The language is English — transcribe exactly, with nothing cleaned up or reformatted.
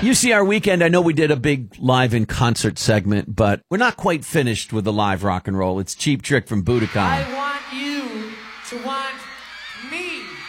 U C R Weekend, I know we did a big live in concert segment, but we're not quite finished with the live rock and roll. It's Cheap Trick from Budokan. I want you to want me.